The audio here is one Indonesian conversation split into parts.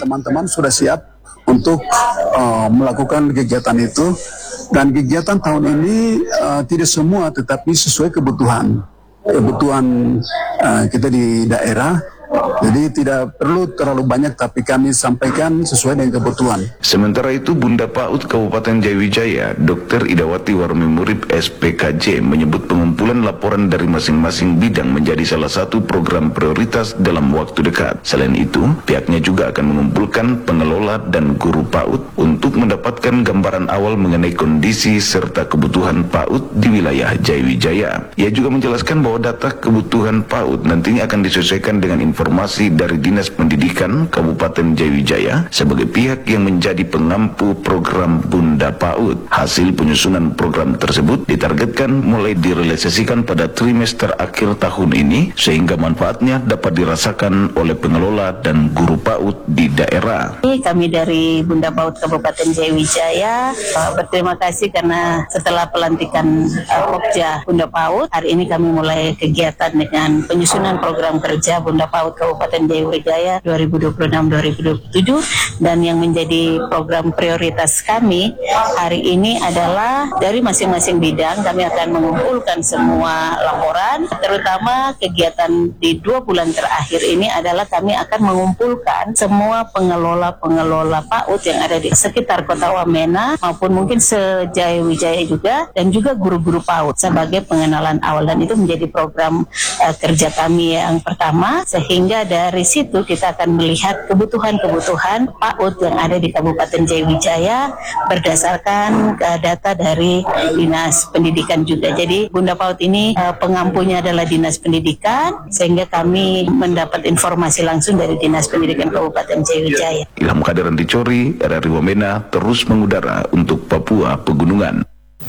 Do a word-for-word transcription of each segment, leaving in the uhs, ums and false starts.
teman-teman sudah siap untuk uh, melakukan kegiatan itu, dan kegiatan tahun ini uh, tidak semua tetapi sesuai kebutuhan kebutuhan uh, kita di daerah. Jadi tidak perlu terlalu banyak, tapi kami sampaikan sesuai dengan kebutuhan. Sementara itu, Bunda PAUD Kabupaten Jayawijaya, Dokter Idawati Warmimurib S P K J, menyebut pengumpulan laporan dari masing-masing bidang menjadi salah satu program prioritas dalam waktu dekat. Selain itu, pihaknya juga akan mengumpulkan pengelola dan guru PAUD untuk mendapatkan gambaran awal mengenai kondisi serta kebutuhan PAUD di wilayah Jayawijaya. Ia juga menjelaskan bahwa data kebutuhan PAUD nantinya akan disesuaikan dengan informasi dari Dinas Pendidikan Kabupaten Jayawijaya sebagai pihak yang menjadi pengampu program Bunda PAUD. Hasil penyusunan program tersebut ditargetkan mulai direalisasikan pada trimester akhir tahun ini, sehingga manfaatnya dapat dirasakan oleh pengelola dan guru PAUD di daerah. Kami dari Bunda PAUD Kabupaten Jayawijaya uh, berterima kasih karena setelah pelantikan uh, Pokja Bunda PAUD, hari ini kami mulai kegiatan dengan penyusunan program kerja Bunda PAUD Kabupaten Jayawijaya dua ribu dua puluh enam sampai dua ribu dua puluh tujuh, dan yang menjadi program prioritas kami hari ini adalah dari masing-masing bidang kami akan mengumpulkan semua laporan, terutama kegiatan di dua bulan terakhir ini adalah kami akan mengumpulkan semua pengelola-pengelola PAUD yang ada di sekitar Kota Wamena maupun mungkin se-Jayawijaya juga, dan juga guru-guru PAUD sebagai pengenalan awal, dan itu menjadi program uh, kerja kami yang pertama, sehingga dari situ kita akan melihat kebutuhan-kebutuhan PAUD yang ada di Kabupaten Jayawijaya berdasarkan uh, data dari Dinas Pendidikan juga. Jadi Bunda PAUD ini uh, pengampunya adalah Dinas Pendidikan, sehingga kami mendapat informasi langsung dari Dinas Pendidikan Kabupaten Jayawijaya. Ilham Kader Anticori, R R I Wamena, terus mengudara untuk Papua Pegunungan.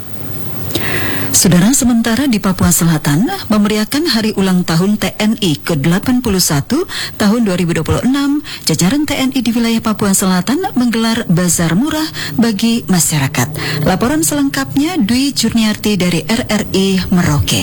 Saudara, sementara di Papua Selatan memeriahkan hari ulang tahun T N I ke delapan puluh satu tahun dua ribu dua puluh enam, jajaran T N I di wilayah Papua Selatan menggelar bazar murah bagi masyarakat. Laporan selengkapnya Dwi Jurniarti dari R R I Merauke.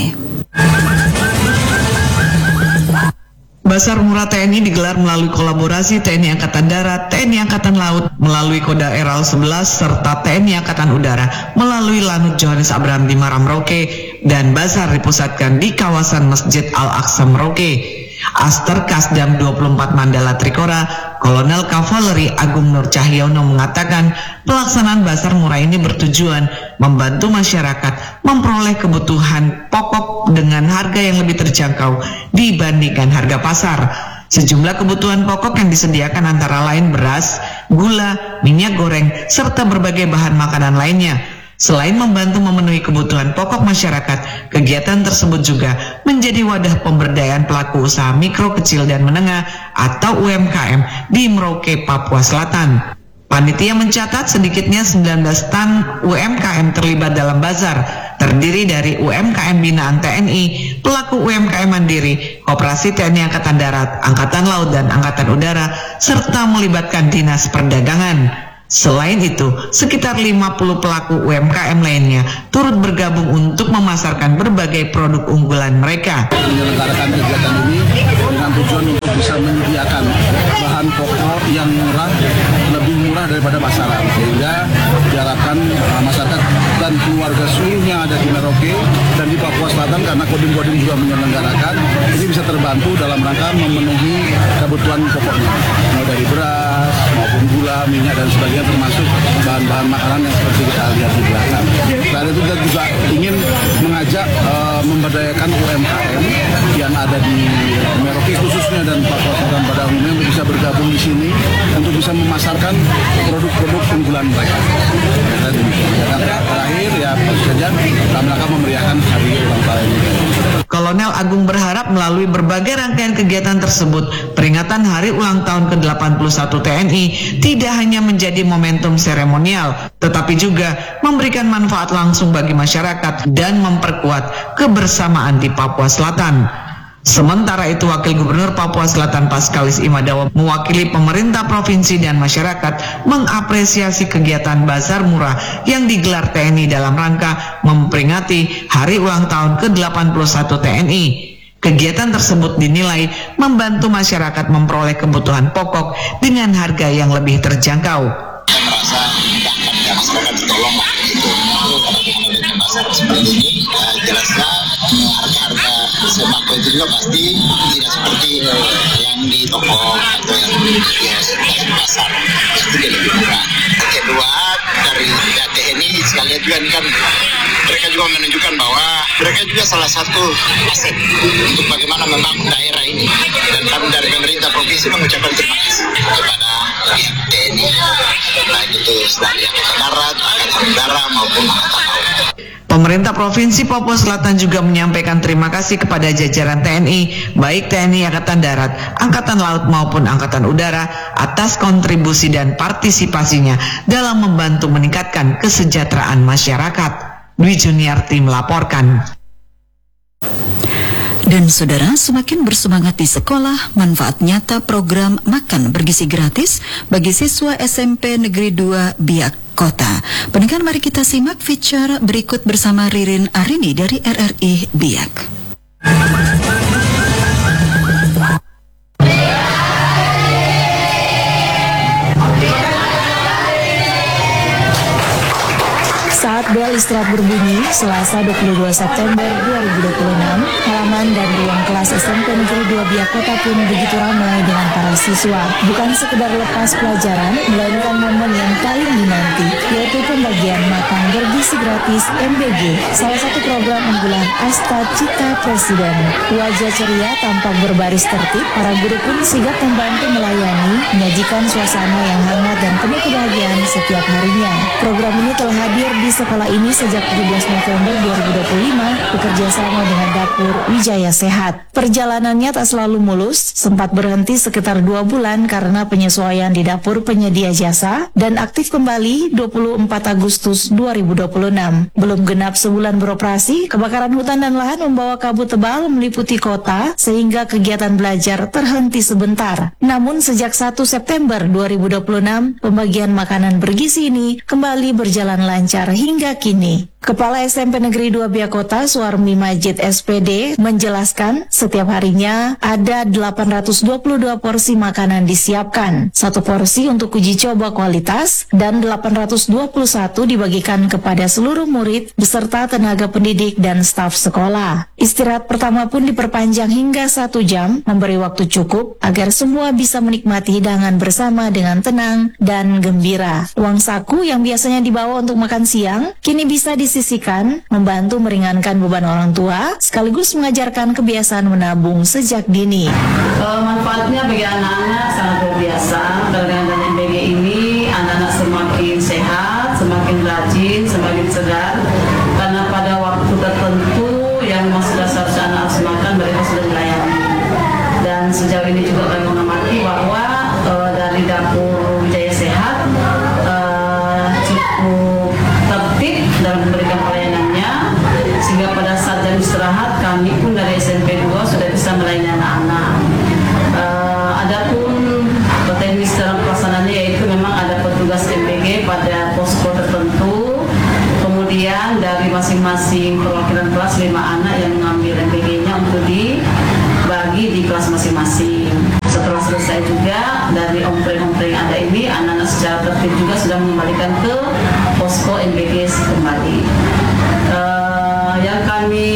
Bazar Murah T N I digelar melalui kolaborasi T N I Angkatan Darat, T N I Angkatan Laut melalui Koda Eral sebelas, serta T N I Angkatan Udara melalui Lanut Johannes Abraham di Muara Merauke, dan bazar dipusatkan di kawasan Masjid Al-Aqsa Merauke. Aster Kasdam dua puluh empat Mandala Trikora, Kolonel Kavaleri Agung Nur Cahyono mengatakan pelaksanaan bazar murah ini bertujuan membantu masyarakat memperoleh kebutuhan pokok dengan harga yang lebih terjangkau dibandingkan harga pasar. Sejumlah kebutuhan pokok yang disediakan antara lain beras, gula, minyak goreng, serta berbagai bahan makanan lainnya. Selain membantu memenuhi kebutuhan pokok masyarakat, kegiatan tersebut juga menjadi wadah pemberdayaan pelaku usaha mikro, kecil, dan menengah atau U M K M di Merauke, Papua Selatan. Panitia mencatat sedikitnya sembilan belas tan U M K M terlibat dalam bazar, terdiri dari U M K M binaan T N I, pelaku U M K M mandiri, Koperasi T N I Angkatan Darat, Angkatan Laut, dan Angkatan Udara, serta melibatkan Dinas Perdagangan. Selain itu, sekitar lima puluh pelaku U M K M lainnya turut bergabung untuk memasarkan berbagai produk unggulan mereka. Menyelenggarakan kegiatan ini dengan tujuan untuk bisa menyediakan bahan pokok yang murah, lebih murah daripada pasaran, sehingga diharapkan uh, masyarakat dan keluarga seluruhnya yang ada di Merauke dan di Papua Selatan, karena Kodim-Kodim juga menyelenggarakan, ini bisa terbantu dalam rangka memenuhi kebutuhan pokoknya, mulai dari beras maupun gula, minyak, dan sebagainya, termasuk bahan-bahan makanan yang seperti kita lihat di belakang. Selain itu kita juga ingin mengajak uh, memberdayakan U M K M yang ada di Merauke khususnya dan Papua Selatan pada umumnya untuk bisa bergabung di sini untuk bisa memasarkan produk-produk unggulan mereka. Dan terakhir ya saja dalam rangka memeriahkan hari ulang tahun ini. Kolonel Agung berharap melalui berbagai rangkaian kegiatan tersebut, peringatan hari ulang tahun ke delapan puluh satu T N I tidak hanya menjadi momentum seremonial, tetapi juga memberikan manfaat langsung bagi masyarakat dan memperkuat kebersamaan di Papua Selatan. Sementara itu, Wakil Gubernur Papua Selatan Paskalis Imadawa mewakili pemerintah provinsi dan masyarakat mengapresiasi kegiatan bazar murah yang digelar T N I dalam rangka memperingati hari ulang tahun ke delapan puluh satu T N I. Kegiatan tersebut dinilai membantu masyarakat memperoleh kebutuhan pokok dengan harga yang lebih terjangkau. Saya merasa bahkan ya masyarakat ditolong lah gitu. Dengan pasar seperti ini, uh, jelasnya harga-harga sembako itu juga pasti tidak seperti yang di toko atau yang di pasar. Itu dia lebih murah. Kedua, dari D A T ini sekalian juga ini kan mereka juga menunjukkan bahwa mereka juga salah satu aset untuk bagaimana membangun daerah ini. Dan kami dari pemerintah provinsi mengucapkan terima kasih kepada pihak T N I, baik itu dari Angkatan Darat, Angkatan Udara maupun Angkatan Laut. Pemerintah Provinsi Papua Selatan juga menyampaikan terima kasih kepada jajaran T N I, baik T N I Angkatan Darat, Angkatan Laut maupun Angkatan Udara atas kontribusi dan partisipasinya dalam membantu meningkatkan kesejahteraan masyarakat. Dwi Juniarti melaporkan. Dan saudara, semakin bersemangat di sekolah, manfaat nyata program makan bergizi gratis bagi siswa S M P Negeri dua Biak Kota. Pendengar, mari kita simak feature berikut bersama Ririn Arini dari R R I Biak. Saat bel istirahat berbunyi, Selasa dua puluh dua September dua ribu dua puluh enam, halaman dan ruang kelas S M P Negeri dua Biak Kota pun begitu ramai dengan para siswa. Bukan sekedar lepas pelajaran, melainkan momen yang paling dinanti, yaitu pembagian makan bergizi gratis M B G, salah satu program unggulan Asta Cita Presiden. Wajah ceria tampak berbaris tertib, para guru pun sigap membantu melayani, menyajikan suasana yang hangat dan penuh kebahagiaan setiap harinya. Program ini telah hadir di sekolah ini sejak tujuh belas November dua ribu dua puluh lima bekerja sama dengan Dapur Wijaya Sehat. Perjalanannya tak selalu mulus, sempat berhenti sekitar dua bulan karena penyesuaian di dapur penyedia jasa, dan aktif kembali dua puluh empat Agustus dua ribu dua puluh enam. Belum genap sebulan beroperasi, kebakaran hutan dan lahan membawa kabut tebal meliputi kota sehingga kegiatan belajar terhenti sebentar. Namun sejak satu September dua ribu dua puluh enam, pembagian makanan bergizi ini kembali berjalan lancar hingga kini. Kepala S M P Negeri dua Biak Kota, Suarmi Majid S P D, menjelaskan setiap harinya ada delapan ratus dua puluh dua porsi makanan disiapkan. Satu porsi untuk uji coba kualitas dan delapan ratus dua puluh satu dibagikan kepada seluruh murid beserta tenaga pendidik dan staf sekolah. Istirahat pertama pun diperpanjang hingga satu jam, memberi waktu cukup agar semua bisa menikmati hidangan bersama dengan tenang dan gembira. Uang saku yang biasanya dibawa untuk makan siang, kini bisa disisihkan, membantu meringankan beban orang tua, sekaligus mengajarkan kebiasaan menabung sejak dini. Uh, manfaatnya bagi anak-anak sangat luar biasa. Dengan adanya M B G ini, anak-anak semakin sehat, semakin rajin, semakin sedar. Karena pada waktu tertentu yang memang sudah seharusnya anak harus makan, mereka sudah dilayani. Dan sejauh ini juga kami mengamati bahwa uh, dari Dapur Wijaya Sehat uh, cukup tertib dalam memberikan pelayanannya, sehingga pada saat jam istirahat kami pun dari S M P dua sudah bisa melayani anak-anak. Uh, adapun teknis dalam pelaksanaannya yaitu memang ada petugas M B G pada posko tertentu, kemudian dari masing-masing perwakilan kelas lima anak yang mengambil M B G-nya untuk dibagi di kelas masing-masing. Setelah selesai juga dari ompreng-ompreng yang ada ini, anak-anak secara tertib juga sudah mengembalikan ke posko M B G kembali. Uh, yang kami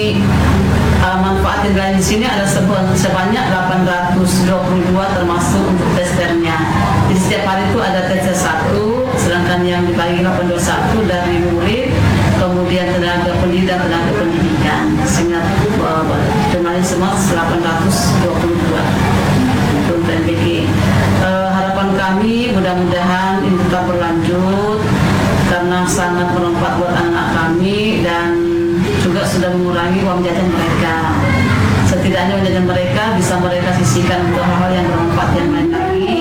uh, manfaatkan di sini ada sebanyak delapan ratus dua puluh dua termasuk untuk testernya. Jadi setiap hari itu ada tester satu, sedangkan yang dibagi delapan ratus dua puluh satu dari murid, kemudian tenaga pendidik dan tenaga pendidikan, sehingga uh, kemarin semua delapan ratus dua puluh dua untuk M B G. Uh, harapan kami mudah-mudahan ini tetap berlanjut karena sangat bermanfaat buat anak kami dan juga sudah mengurangi uang jajan mereka. Setidaknya uang jajan mereka bisa mereka sisihkan untuk hal-hal yang bermanfaat yang lain lagi,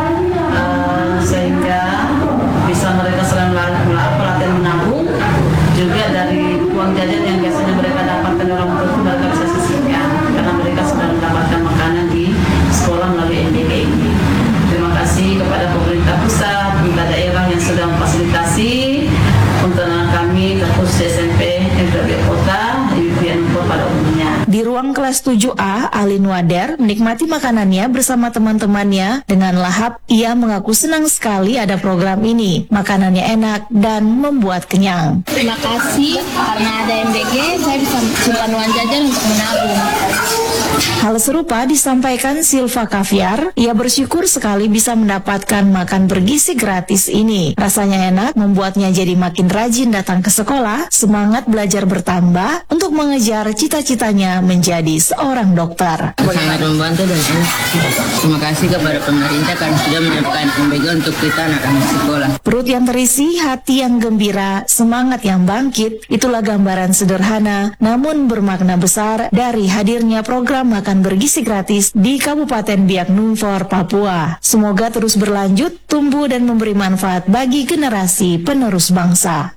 uh, sehingga bisa mereka selain pelatihan menabung, juga dari uang jajan yang biasanya mereka dapatkan dari orang tua mereka bisa sisihkan karena mereka sudah mendapatkan makanan di sekolah melalui M B G ini. Terima kasih kepada pemerintah pusat, pemerintah daerah yang sudah memfasilitasi untuk anak kami, khusus S M P Negeri Kota, Ibu Kota pada umumnya. Di ruang kelas kelas tujuh A, Alin Wader, menikmati makanannya bersama teman-temannya. Dengan lahap, ia mengaku senang sekali ada program ini. Makanannya enak dan membuat kenyang. Terima kasih karena ada M B G, saya bisa simpan uang jajan untuk menabung. Hal serupa disampaikan Silva Kaviar. Ia bersyukur sekali bisa mendapatkan makan bergizi gratis ini. Rasanya enak, membuatnya jadi makin rajin datang ke sekolah, semangat belajar bertambah untuk mengejar cita-citanya menjadi seorang dokter. Sangat membantu dan terima kasih kepada pemerintah karena sudah menyiapkan M B G untuk kita anak-anak sekolah. Perut yang terisi, hati yang gembira, semangat yang bangkit, itulah gambaran sederhana namun bermakna besar dari hadirnya program makan bergizi gratis di Kabupaten Biak Numfor, Papua. Semoga terus berlanjut, tumbuh dan memberi manfaat bagi generasi penerus bangsa.